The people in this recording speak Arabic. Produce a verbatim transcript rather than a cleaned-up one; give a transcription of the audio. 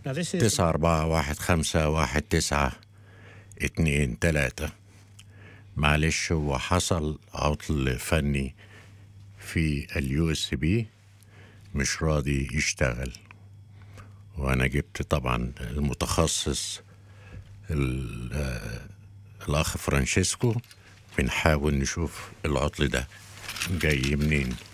Now this is تسعة أربعة واحد خمسة واحد تسعة اتنين تلاتة. معلش هو حصل عطل فني في اليو اس بي، مش راضي يشتغل، وانا جبت طبعا المتخصص ال- آه، الاخ فرانشيسكو، بنحاول نشوف العطل ده جاي منين.